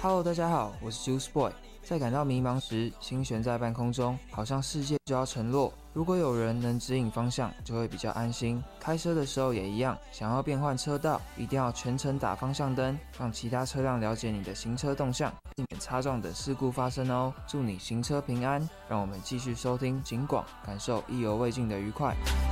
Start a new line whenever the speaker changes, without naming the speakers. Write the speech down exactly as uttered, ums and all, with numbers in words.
Hello， 大家好，我是 Juice Boy。在感到迷茫时，心悬在半空中，好像世界就要沉落。如果有人能指引方向，就会比较安心。开车的时候也一样，想要变换车道，一定要全程打方向灯，让其他车辆了解你的行车动向，避免擦撞等事故发生哦。祝你行车平安，让我们继续收听警广，感受意犹未尽的愉快。